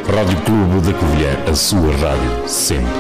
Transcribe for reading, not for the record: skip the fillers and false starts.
Rádio Clube da Covilhã, a sua rádio, sempre.